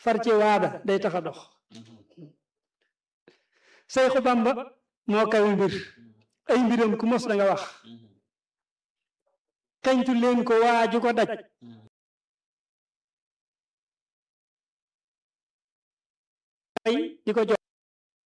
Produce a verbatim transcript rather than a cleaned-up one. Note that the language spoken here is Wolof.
far ci waada day tax a dox Seexu Bamba moo kawe mbir ay mbiram ku mos da nga wax xeñtu leen ko waaju ko daj ay di ko jox